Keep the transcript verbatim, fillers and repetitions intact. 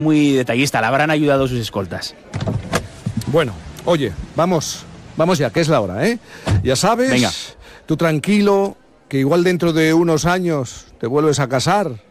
muy detallista, le habrán ayudado sus escoltas. Bueno, oye, vamos, vamos ya, que es la hora, ¿eh? Ya sabes, Venga. tú tranquilo, que igual dentro de unos años te vuelves a casar